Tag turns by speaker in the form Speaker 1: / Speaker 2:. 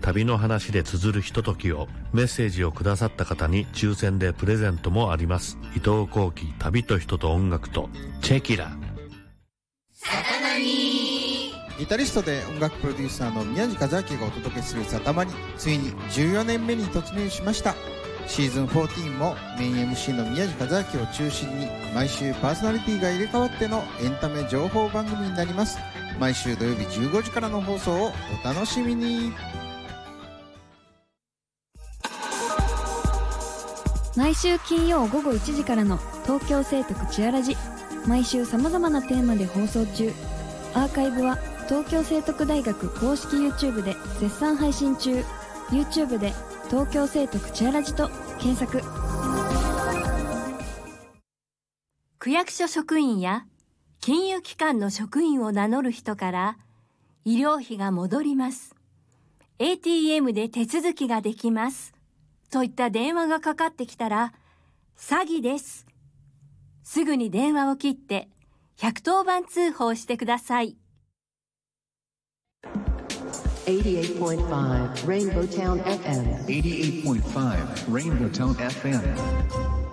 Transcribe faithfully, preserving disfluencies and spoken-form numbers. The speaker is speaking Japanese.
Speaker 1: 旅の話で綴るひとときをメッセージをくださった方に抽選でプレゼントもあります。伊藤幸喜、旅と人と音楽とチェキラ。
Speaker 2: サタマニ
Speaker 3: ギタリストで音楽プロデューサーの宮地和明がお届けするサタマニ、ついにじゅうよねんめに突入しました。シーズンじゅうよんもメイン エムシー の宮地和明を中心に毎週パーソナリティが入れ替わってのエンタメ情報番組になります。毎週土曜日じゅうごじからの放送をお楽しみに。
Speaker 4: 毎週金曜午後いちじからの東京聖徳チアラジ、毎週様々なテーマで放送中。アーカイブは東京聖徳大学公式 YouTube で絶賛配信中。 YouTube で東京聖徳チアラジと検索。
Speaker 5: 区役所職員や金融機関の職員を名乗る人から医療費が戻ります、 エーティーエム で手続きができますといった電話がかかってきたら詐欺です。すぐに電話を切ってひゃくとおばん通報してください。
Speaker 6: エイティエイトポイントファイブ Rainbow Town エフエム
Speaker 7: エイティエイトポイントファイブ Rainbow Town エフエム